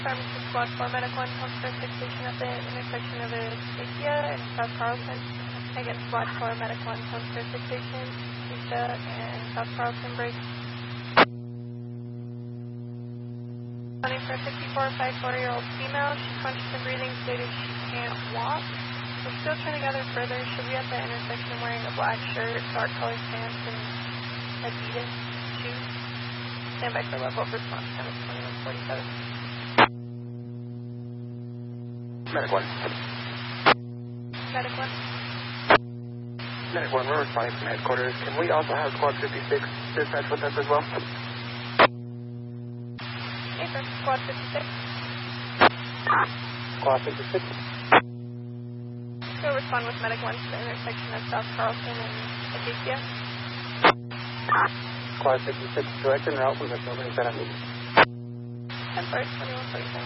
Pharmacy Squad 4 Medic 1, home service station at the intersection of Acacia and South Carlton. Again, Squad 4 Medic 1, home service station, Acacia and South Carlton break. Running for a 54-year-old female. She's conscious and breathing, stated she can't walk. We're still trying to gather further. She'll be at the intersection wearing a black shirt, dark colored pants, and Adidas shoes. Stand by for level of response time is 2147. Medic 1. Medic 1. Medic 1, we're responding from headquarters. Can we also have Squad 56 dispatch with us as well? Okay, sir. Squad 56. Squad 56. Go respond with Medic 1 to the intersection of South Carlton and Acacia. Squad 56, direct and route from the building center. 10-4, 2147.